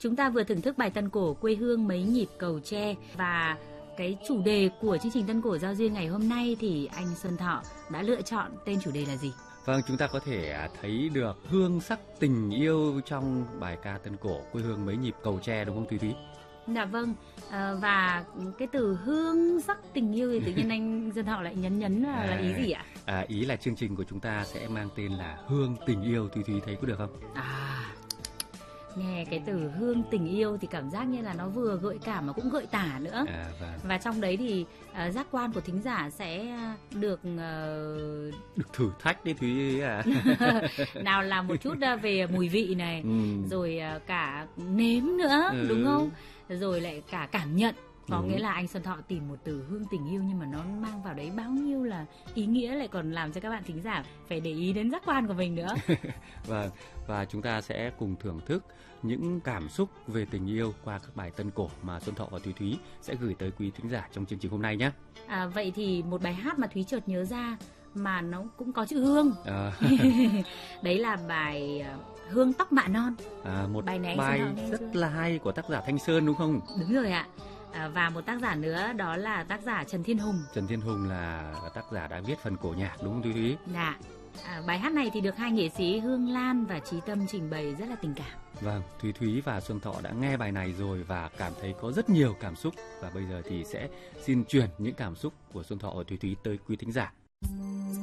Chúng ta vừa thưởng thức bài tân cổ Quê hương mấy nhịp cầu tre, và cái chủ đề của chương trình Tân cổ giao duyên ngày hôm nay thì anh Xuân Thọ đã lựa chọn tên chủ đề là gì? Vâng, chúng ta có thể thấy được hương sắc tình yêu trong bài ca tân cổ Quê hương mấy nhịp cầu tre, đúng không Thúy Thúy? Dạ vâng, và cái từ hương sắc tình yêu thì tự nhiên anh Xuân Thọ lại nhấn là ý gì ạ? Ý là chương trình của chúng ta sẽ mang tên là Hương tình yêu, Thúy Thúy thấy có được không? Nghe cái từ hương tình yêu thì cảm giác như là nó vừa gợi cảm mà cũng gợi tả nữa. Vâng. Và trong đấy thì giác quan của thính giả sẽ được thử thách đấy Thúy nào là một chút về mùi vị này, rồi cả nếm nữa, đúng không? Rồi lại cả cảm nhận. Có nghĩa là anh Xuân Thọ tìm một từ hương tình yêu nhưng mà nó mang vào đấy bao nhiêu là ý nghĩa, lại còn làm cho các bạn thính giả phải để ý đến giác quan của mình nữa. Vâng, và chúng ta sẽ cùng thưởng thức những cảm xúc về tình yêu qua các bài tân cổ mà Xuân Thọ và Thúy Thúy sẽ gửi tới quý thính giả trong chương trình hôm nay nhé. Vậy thì một bài hát mà Thúy chợt nhớ ra mà nó cũng có chữ hương. Đấy là bài Hương tóc mạ non. Một bài này rất là hay của tác giả Thanh Sơn, đúng không? Đúng rồi ạ. Và một tác giả nữa đó là tác giả Trần Thiên Hùng. Trần Thiên Hùng là tác giả đã viết phần cổ nhạc, đúng không Thúy Thúy? Dạ. Bài hát này thì được hai nghệ sĩ Hương Lan và Chí Tâm trình bày rất là tình cảm. Vâng, Thúy Thúy và Xuân Thọ đã nghe bài này rồi và cảm thấy có rất nhiều cảm xúc. Và bây giờ thì sẽ xin truyền những cảm xúc của Xuân Thọ và Thúy Thúy tới quý thính giả.